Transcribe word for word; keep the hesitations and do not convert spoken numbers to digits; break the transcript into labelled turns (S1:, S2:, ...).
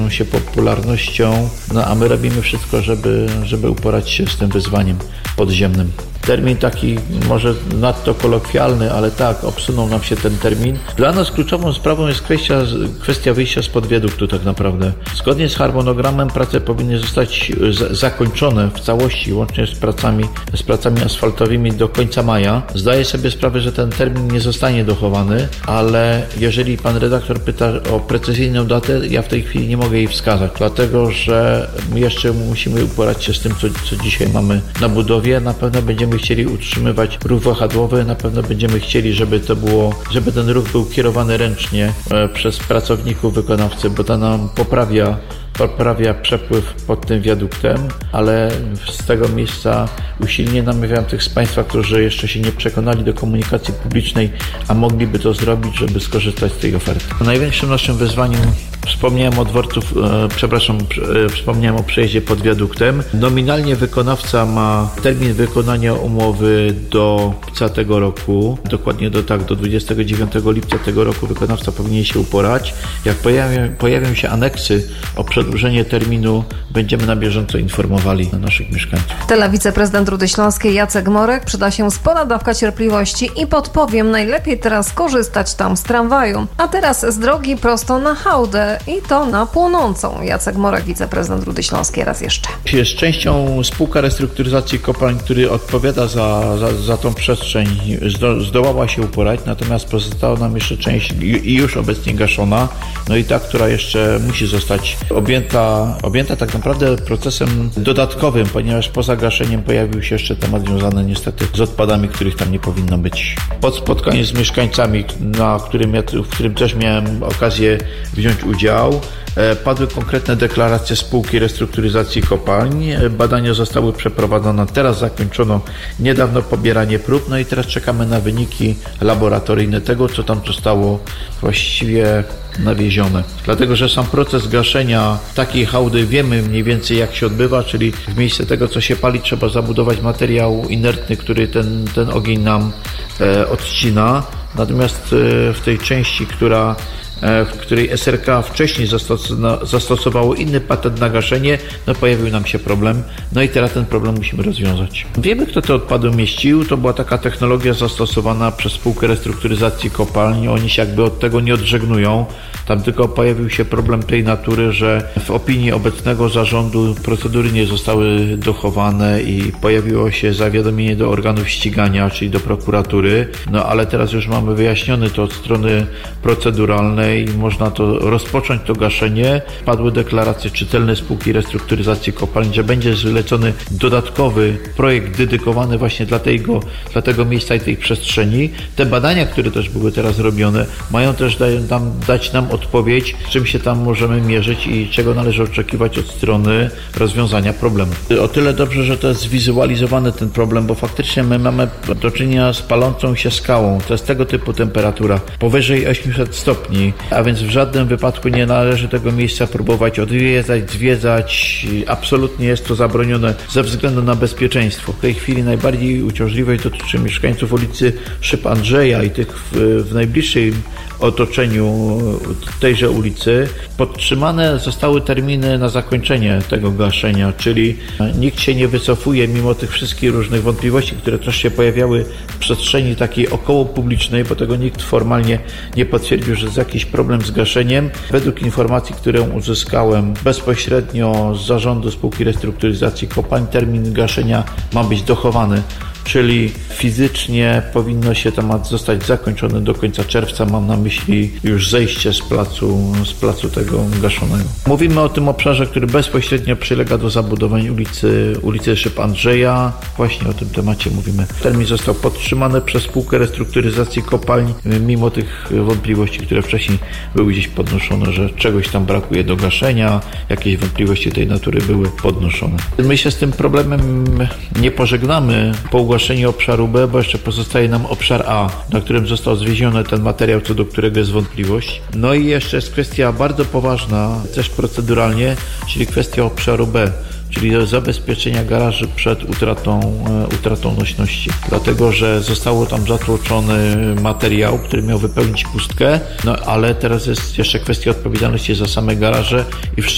S1: cieszą się popularnością, no a my robimy wszystko, żeby, żeby uporać się z tym wyzwaniem podziemnym. Termin taki może nadto kolokwialny, ale tak, obsunął nam się ten termin. Dla nas kluczową sprawą jest kwestia, kwestia wyjścia spod wiaduktu tak naprawdę. Zgodnie z harmonogramem prace powinny zostać z, zakończone w całości, łącznie z pracami, z pracami asfaltowymi do końca maja. Zdaję sobie sprawę, że ten termin nie zostanie dochowany, ale jeżeli pan redaktor pyta o precyzyjną datę, ja w tej chwili nie mogę jej wskazać, dlatego że jeszcze musimy uporać się z tym, co, co dzisiaj mamy na budowie. Na pewno będziemy chcieli utrzymywać ruch wahadłowy, na pewno będziemy chcieli, żeby to było, żeby ten ruch był kierowany ręcznie e, przez pracowników wykonawcy, bo to nam poprawia poprawia przepływ pod tym wiaduktem, ale z tego miejsca usilnie namawiam tych z Państwa, którzy jeszcze się nie przekonali do komunikacji publicznej, a mogliby to zrobić, żeby skorzystać z tej oferty. Największym naszym wyzwaniem, wspomniałem o dworców, e, przepraszam, e, wspomniałem o przejeździe pod wiaduktem. Nominalnie wykonawca ma termin wykonania umowy do lipca tego roku, dokładnie do tak, do dwudziestego dziewiątego lipca tego roku wykonawca powinien się uporać. Jak pojawią, pojawią się aneksy o przedłużenie terminu, będziemy na bieżąco informowali naszych mieszkańców.
S2: Tyle wiceprezydent Rudy Śląskiej Jacek Morek. Przyda się spora dawka cierpliwości i podpowiem, najlepiej teraz korzystać tam z tramwaju. A teraz z drogi prosto na hałdę i to na płonącą. Jacek Morek, wiceprezydent Rudy Śląskiej, raz jeszcze.
S1: Jest częścią spółka restrukturyzacji kopalń, który odpowiada za, za, za tą przestrzeń, zdo, zdołała się uporać, natomiast pozostała nam jeszcze część i już obecnie gaszona, no i ta, która jeszcze musi zostać objęta, objęta tak naprawdę procesem dodatkowym, ponieważ poza gaszeniem pojawił się jeszcze temat związany niestety z odpadami, których tam nie powinno być. Po spotkaniu z mieszkańcami, na którym ja, w którym też miałem okazję wziąć udział, padły konkretne deklaracje spółki restrukturyzacji kopalń. Badania zostały przeprowadzone, teraz zakończono niedawno pobieranie prób, no i teraz czekamy na wyniki laboratoryjne tego, co tam zostało właściwie nawiezione. Dlatego, że sam proces gaszenia takiej hałdy wiemy mniej więcej jak się odbywa, czyli w miejsce tego, co się pali, trzeba zabudować materiał inertny, który ten, ten ogień nam e, odcina. Natomiast e, w tej części, która w której S R K wcześniej zastosowało inny patent na gaszenie, no pojawił nam się problem, no i teraz ten problem musimy rozwiązać. Wiemy, kto te odpady umieścił, to była taka technologia zastosowana przez spółkę restrukturyzacji kopalń, oni się jakby od tego nie odżegnują, tam tylko pojawił się problem tej natury, że w opinii obecnego zarządu procedury nie zostały dochowane i pojawiło się zawiadomienie do organów ścigania, czyli do prokuratury, no ale teraz już mamy wyjaśnione to od strony proceduralnej, i można to rozpocząć to gaszenie. Padły deklaracje czytelne spółki restrukturyzacji kopalń, że będzie zlecony dodatkowy projekt dedykowany właśnie dla tego, dla tego miejsca i tej przestrzeni. Te badania, które też były teraz robione, mają też nam, dać nam odpowiedź, z czym się tam możemy mierzyć i czego należy oczekiwać od strony rozwiązania problemu. O tyle dobrze, że to jest zwizualizowany ten problem, bo faktycznie my mamy do czynienia z palącą się skałą. To jest tego typu temperatura, powyżej osiemset stopni. A więc w żadnym wypadku nie należy tego miejsca próbować odwiedzać, zwiedzać. Absolutnie jest to zabronione ze względu na bezpieczeństwo. W tej chwili najbardziej uciążliwość dotyczy mieszkańców ulicy Szyb Andrzeja i tych w, w najbliższym otoczeniu tejże ulicy. Podtrzymane zostały terminy na zakończenie tego gaszenia, czyli nikt się nie wycofuje mimo tych wszystkich różnych wątpliwości, które też się pojawiały w przestrzeni takiej około publicznej, bo tego nikt formalnie nie potwierdził, że jest jakiś problem z gaszeniem. Według informacji, którą uzyskałem bezpośrednio z zarządu spółki restrukturyzacji kopalń, termin gaszenia ma być dochowany, czyli fizycznie powinno się temat zostać zakończony do końca czerwca. Mam na myśli już zejście z placu, z placu tego gaszonego. Mówimy o tym obszarze, który bezpośrednio przylega do zabudowań ulicy, ulicy Szyb Andrzeja. Właśnie o tym temacie mówimy. Termin został podtrzymany przez spółkę restrukturyzacji kopalń, mimo tych wątpliwości, które wcześniej były gdzieś podnoszone, że czegoś tam brakuje do gaszenia, jakieś wątpliwości tej natury były podnoszone. My się z tym problemem nie pożegnamy po ogłoszeniu obszaru B, bo jeszcze pozostaje nam obszar A, na którym został zwieziony ten materiał, co do którego jest wątpliwość. No i jeszcze jest kwestia bardzo poważna, też proceduralnie, czyli kwestia obszaru B, czyli do zabezpieczenia garaży przed utratą, utratą nośności. Dlatego, że zostało tam zatłoczony materiał, który miał wypełnić pustkę, no ale teraz jest jeszcze kwestia odpowiedzialności za same garaże i w